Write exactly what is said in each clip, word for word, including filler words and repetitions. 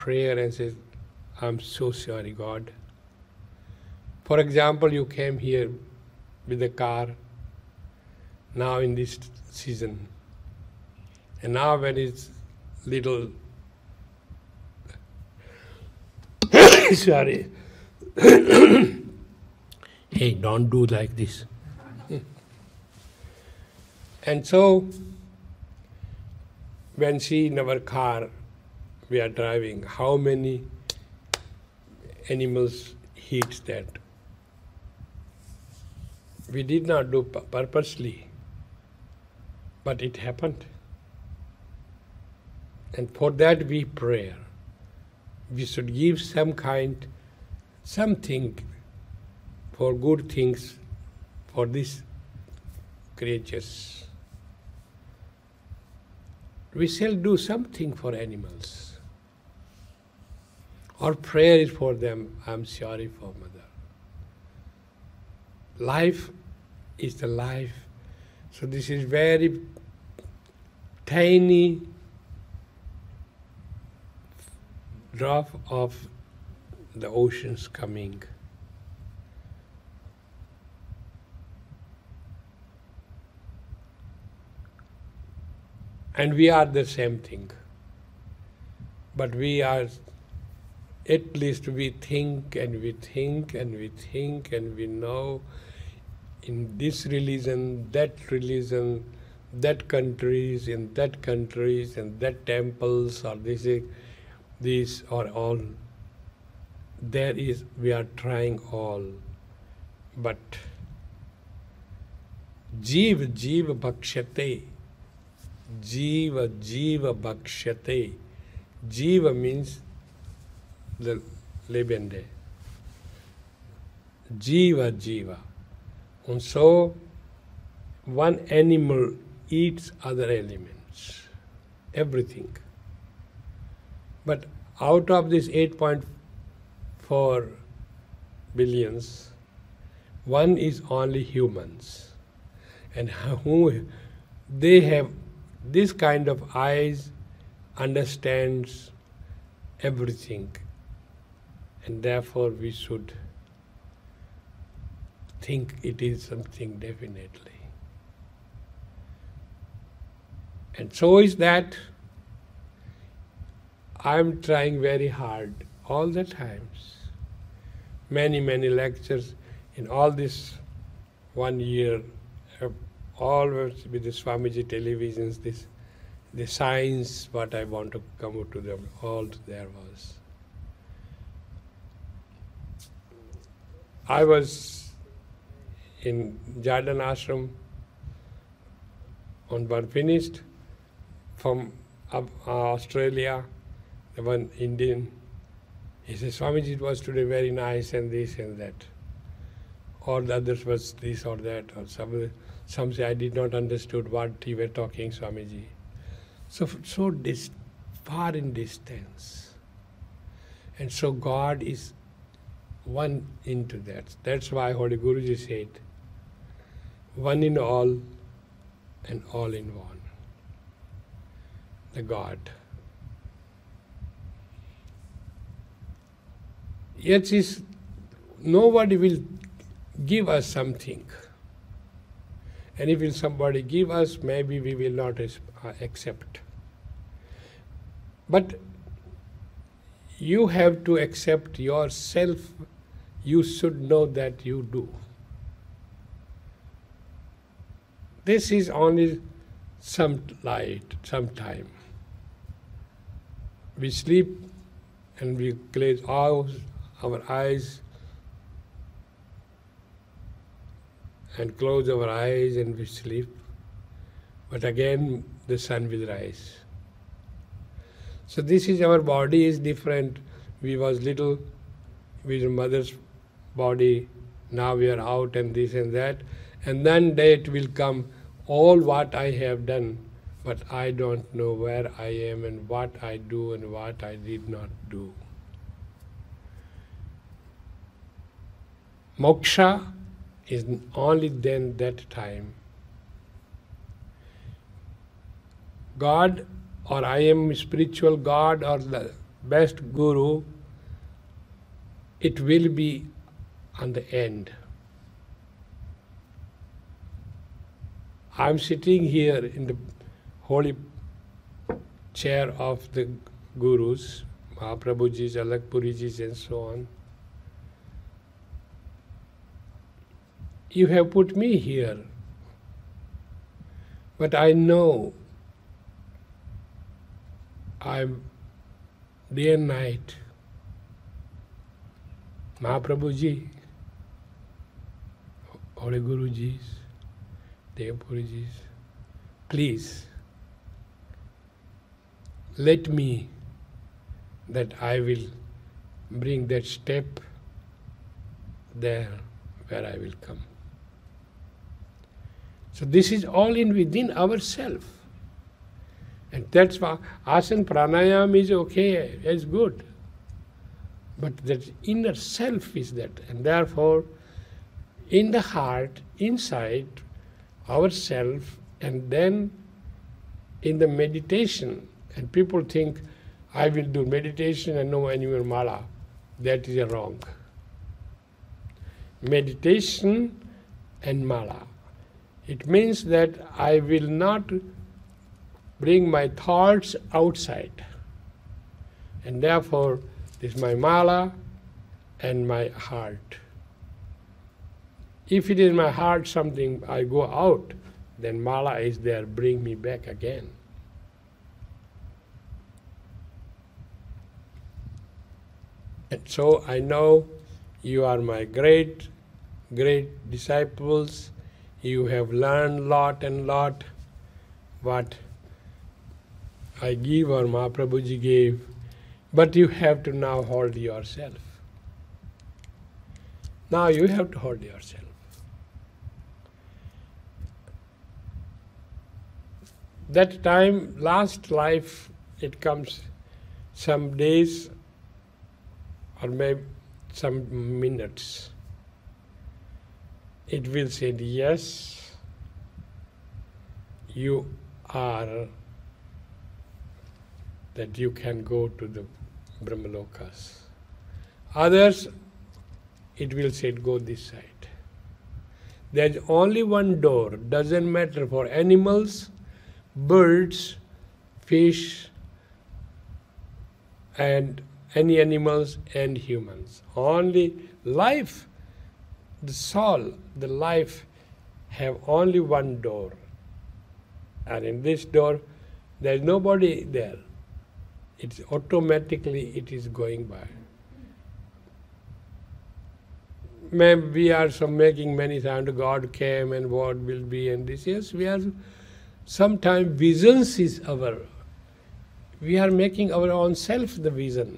prayer and says, I'm so sorry, God. For example, you came here with a car now in this season. And now when it's little sorry. Hey, don't do like this. And so when see in our car we are driving, how many animals hits that? We did not do purposely, but it happened. And for that we pray. We should give some kind, something for good things for these creatures. We shall do something for animals. Our prayer is for them, I'm sorry for mother. Life is the life. So this is very tiny drop of the oceans coming. And we are the same thing. But we are, at least we think and we think and we think and we know in this religion, that religion, that countries, in that countries, and that temples, or this is, these are all, there is, we are trying all. But Jeev, Jeev Bhakshate. Jiva, Jiva Bhakshate. Jiva means the lebende. Jiva, Jiva. And so, one animal eats other elements, everything. But out of this eight point four billions, one is only humans. And who they have this kind of eyes, understands everything, and therefore we should think it is something definitely. And so is that I am trying very hard all the times. Many, many lectures in all this one year, always with the Swamiji televisions, this the science, what I want to come out to them, all there was. I was in Jardin Ashram on one finished from uh, Australia, the one Indian. He said, Swamiji, it was today very nice and this and that. All the others was this or that, or some, some say I did not understood what he were talking, Swamiji. So, so dis, far in distance. And so God is one into that. That's why Holy Guruji said, one in all and all in one. The God. Yet is nobody will give us something. And if will somebody give us, maybe we will not accept. But you have to accept yourself. You should know that you do. This is only some light, some time. We sleep and we close all our eyes and close our eyes and we sleep. But again the sun will rise. So this is our body is different. We was little with mother's body, now we are out and this and that. And then date will come, all what I have done, but I don't know where I am and what I do and what I did not do. Moksha is only then that time. God or I am spiritual God or the best guru, it will be on the end. I'm sitting here in the holy chair of the gurus, Mahaprabhuji's, Alakpuriji's and so on. You have put me here, but I know I'm day and night. Mahaprabhuji, Holy Guruji's, Devpuriji's, please let me that I will bring that step there where I will come. So this is all in within ourselves. And that's why asana pranayama is okay, it's good. But that inner self is that. And therefore, in the heart, inside ourself, and then in the meditation, and people think, I will do meditation and no animal mala. That is wrong. Meditation and mala. It means that I will not bring my thoughts outside. And therefore, this is my mala and my heart. If it is my heart something I go out, then mala is there, bring me back again. And so I know you are my great, great disciples. You have learned lot and lot what I give or Mahaprabhuji gave, but you have to now hold yourself. Now you have to hold yourself. That time, last life, it comes some days or maybe some minutes. It will say, yes, you are, that you can go to the Brahmalokas. Others, it will say, go this side. There's only one door, doesn't matter for animals, birds, fish, and any animals and humans. Only life, the soul, the life have only one door. And in this door, there is nobody there. It's automatically it is going by. Maybe we are some making many times God came and what will be and this. Yes, we are sometimes visions is our. We are making our own self the vision.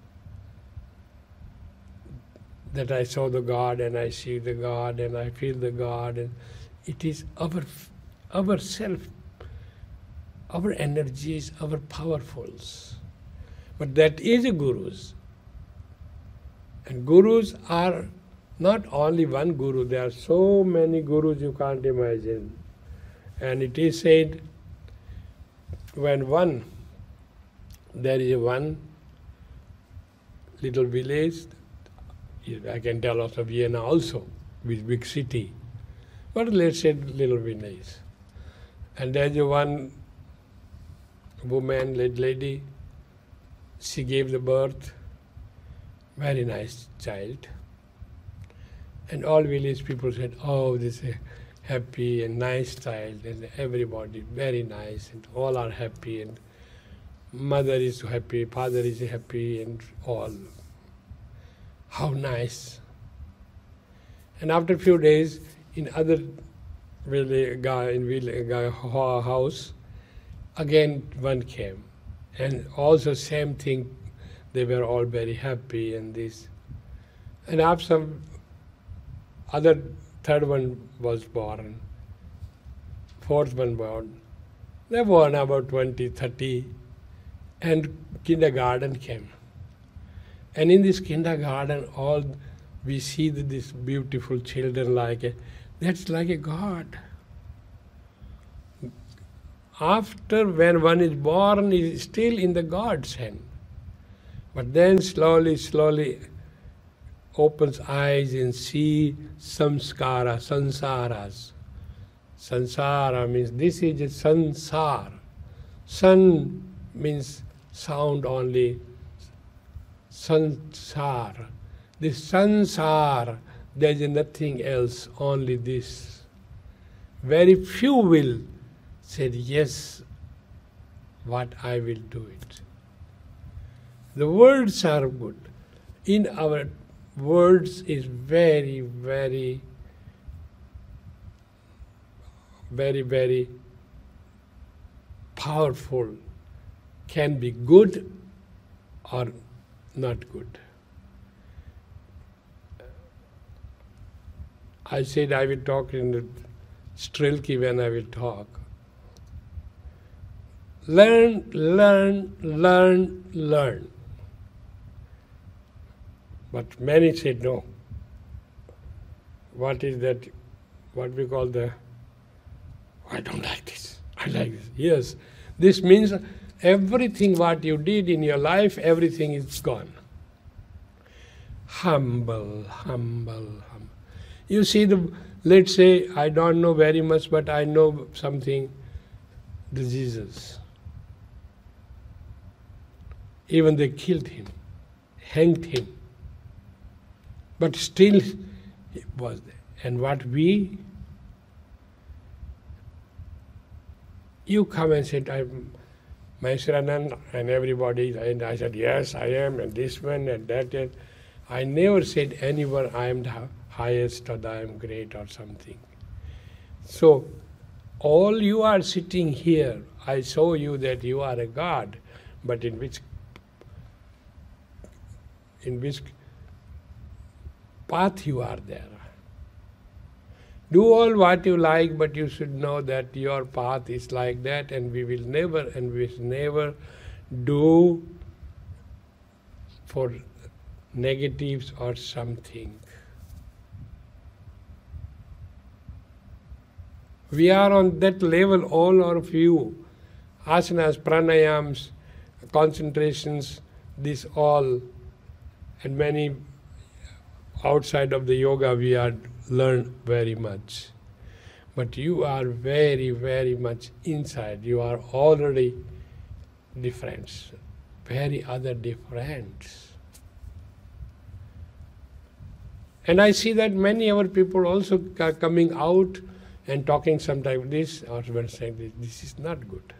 That I saw the God and I see the God and I feel the God, and it is our our self, our energies, our powerfuls. But that is a gurus. And gurus are not only one guru, there are so many gurus you can't imagine. And it is said, when one, there is one little village, I can tell also Vienna also, with big city, but let's say little village. And there's one woman, lady, she gave the birth, very nice child. And all village people said, oh, this is a happy and nice child, and everybody very nice, and all are happy, and mother is happy, father is happy, and all. How nice. And after a few days, in other village, guy in village, guy house, again one came. And also same thing, they were all very happy and this. And after some other third one was born, fourth one born. They were born about twenty, thirty, and kindergarten came. And in this kindergarten, all we see that these beautiful children like a, that's like a God. After when one is born, is still in the God's hand. But then slowly, slowly opens eyes and see samskara, sansaras. Sansara means this is a sansar. San means sound only. Sansar. This sansar, there is nothing else, only this. Very few will say, yes, what I will do it. The words are good. In our words is very, very, very, very powerful. Can be good or not good. I said I will talk in the Strilki when I will talk. Learn, learn, learn, learn. But many said no. What is that, what we call the, I don't like this, I like this. Yes, this means everything what you did in your life, everything is gone. Humble, humble, humble. You see, the, let's say, I don't know very much, but I know something, the Jesus. Even they killed him, hanged him. But still he was there. And what we, you come and said, I'm Maheshwaranand and everybody, and I said, yes, I am, and this one and that. And I never said anyone, I am the highest or I am great or something. So, all you are sitting here, I show you that you are a God, but in which, in which path you are there. Do all what you like, but you should know that your path is like that, and we will never, and we will never do for negatives or something. We are on that level, all of you. Asanas, pranayams, concentrations, this all, and many outside of the yoga we are learn very much. But you are very, very much inside. You are already different, very other different. And I see that many other people also are coming out and talking sometimes this or saying this. This is not good.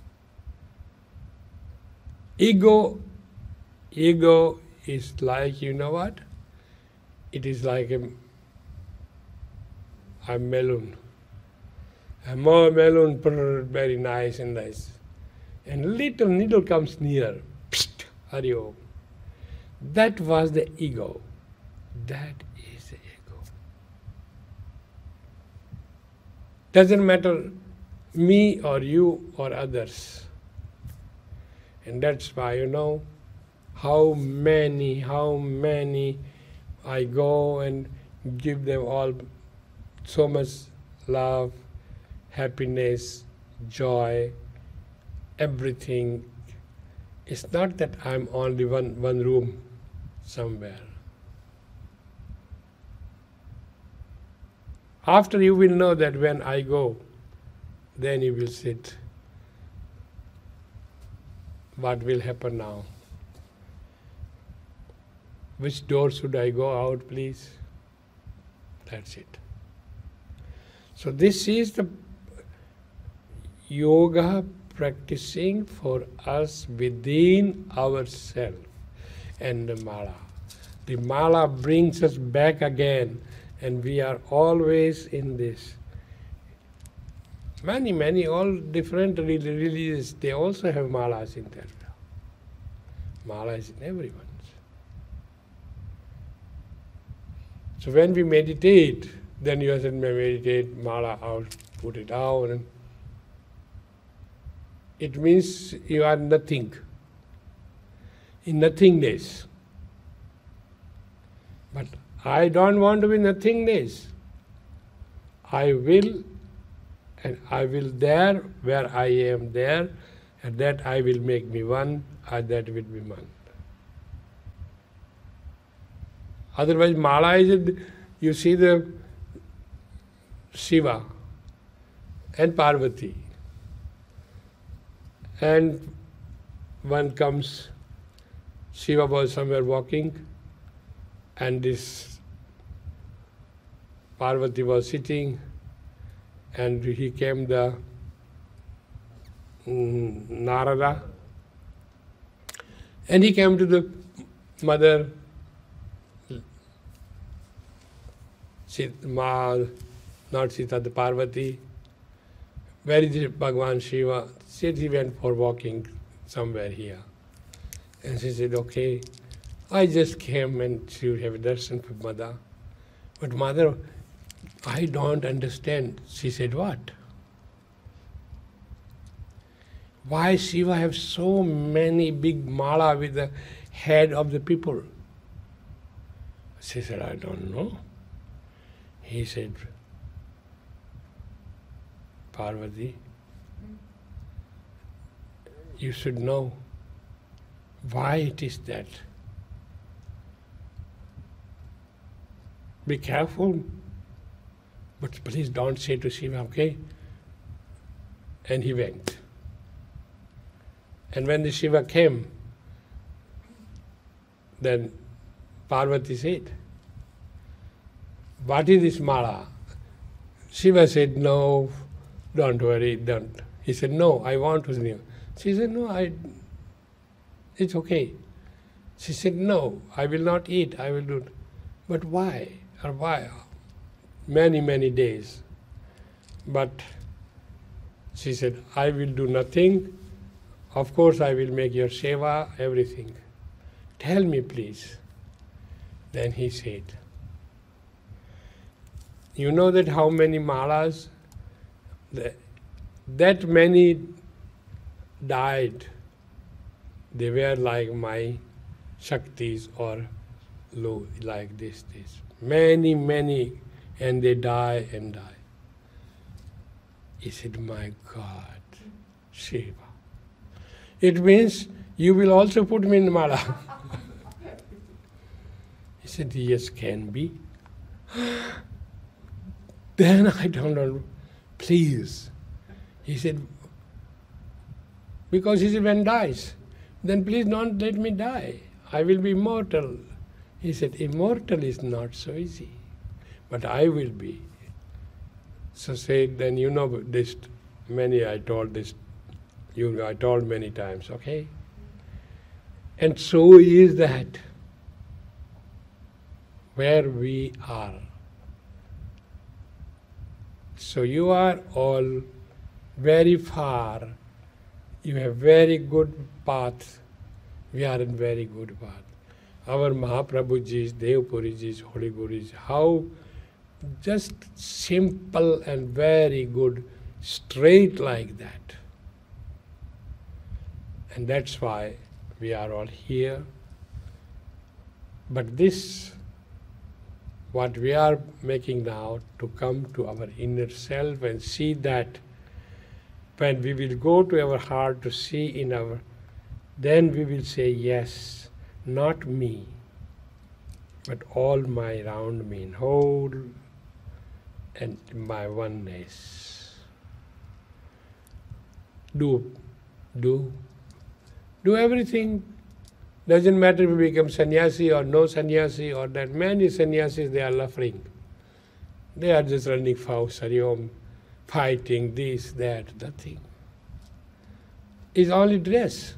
Ego, ego is like, you know what? It is like a, a melon. A more melon, very nice and nice. And little needle comes near. Psst, Hari Om. That was the ego. That is the ego. Doesn't matter me or you or others. And that's why, you know, how many, how many I go and give them all so much love, happiness, joy, everything. It's not that I'm only one, one room somewhere. After you will know that when I go, then you will sit. What will happen now? Which door should I go out, please? That's it. So this is the yoga practicing for us within ourselves and the mala. The mala brings us back again, and we are always in this. Many, many, all different religions, they also have malas in their mala is in everyone's. So when we meditate, then you said, meditate, mala out, put it down. And it means you are nothing, in nothingness. But I don't want to be nothingness. I will, and I will there, where I am there, and that I will make me one, and that will be one. Otherwise, mala is, you see the Shiva and Parvati. And one comes, Shiva was somewhere walking, and this Parvati was sitting, and he came the mm, Narada, and he came to the mother, Ma, not Sita, the Parvati. Where is Bhagavan Shiva? She said he went for walking somewhere here. And she said, okay, I just came and to have a darshan for mother. But mother, I don't understand. She said, what? Why Shiva have so many big mala with the head of the people? She said, I don't know. He said, Parvati, you should know why it is that. Be careful, but please don't say to Shiva, okay? And he went. And when the Shiva came, then Parvati said, what is this mala? Shiva said, no, don't worry, don't. He said, no, I want to know. She said, no, I, it's okay. She said, no, I will not eat, I will do it. But why? Or why? Many, many days. But she said, I will do nothing. Of course, I will make your seva, everything. Tell me, please. Then he said, you know that how many malas? The, that many died. They were like my Shaktis or low, like this, this. Many, many, and they die and die. He said, my God, Shiva. It means you will also put me in mala. He said, yes, can be. Then I don't know, please. He said, because he said, when dies, then please don't let me die. I will be immortal. He said, immortal is not so easy, but I will be. So said, then you know this, many I told this, you I told many times, okay? And so is that where we are. So you are all very far. You have very good path. We are in very good path. Our Mahaprabhuji's, Devpuriji's, Holy Guru's, how just simple and very good, straight like that. And that's why we are all here. But this, what we are making now, to come to our inner self and see that when we will go to our heart to see in our, then we will say, yes, not me, but all my round me in whole and my oneness. Do, do, do everything. Doesn't matter if we become sannyasi or no sannyasi or that. Many sannyasis, they are suffering. They are just running fast, Hariom, fighting, this, that, nothing. It's only dress.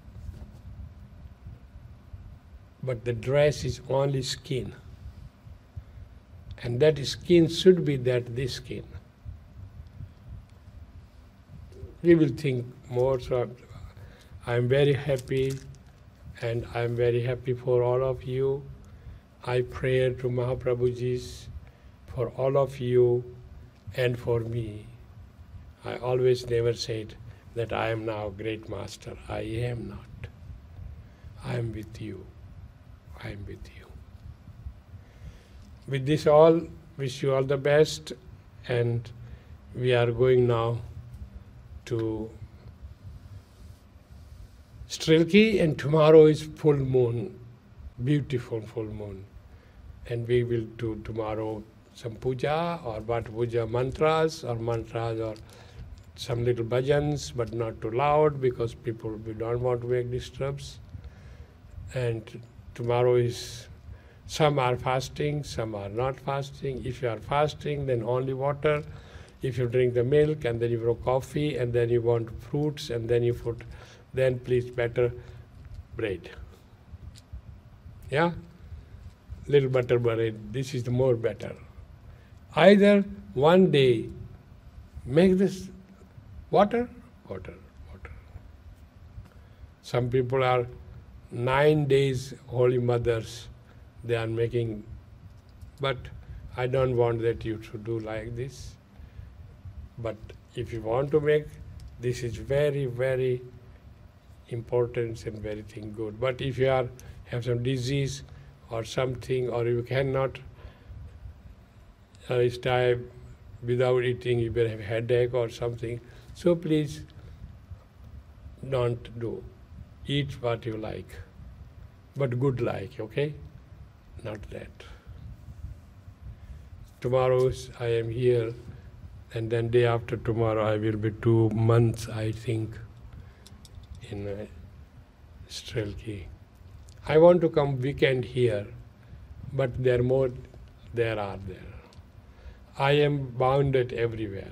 But the dress is only skin. And that skin should be that this skin. We will think more. So I am very happy, and I am very happy for all of you. I pray to Mahaprabhuji's for all of you and for me. I always never said that I am now great master. I am not. I am with you. I am with you. With this all, wish you all the best, and we are going now to Strilki, and tomorrow is full moon, beautiful full moon. and we will do tomorrow some puja or what puja mantras or mantras or some little bhajans, but not too loud because people we don't want to make disturbs. And tomorrow is, some are fasting, some are not fasting. If you are fasting, then only water. If you drink the milk and then you have coffee and then you want fruits and then you put, then please better bread. Yeah? Little butter bread, this is the more better. Either one day make this water, water, water. Some people are nine days holy mothers, they are making, but I don't want that you should do like this. But if you want to make, this is very, very important and very thing good. But if you are have some disease or something, or you cannot uh, stay without eating, you will have headache or something, so please don't do. Eat what you like, but good like, okay? Not that. Tomorrow I am here, and then day after tomorrow I will be two months, I think, in uh, Strelki. I want to come weekend here, but there are more, there are there. I am bounded everywhere.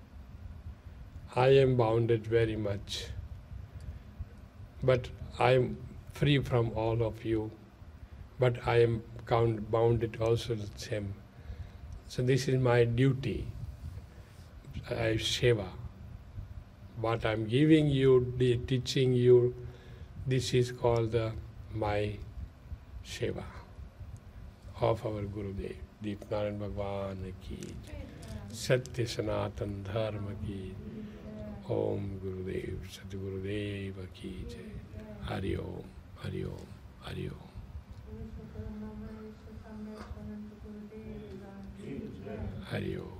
I am bounded very much. But I am free from all of you. But I am count, bounded also the same. So this is my duty. I seva. What I am giving you, the teaching you, this is called the, my seva of our Gurudev. Deepnarayan Bhagwan ki jai. Satya Sanatan Dharma ki jai. Om Gurudev, Satguru ki jai. Hari Om, Hari Om, Hari Om. Hari Om.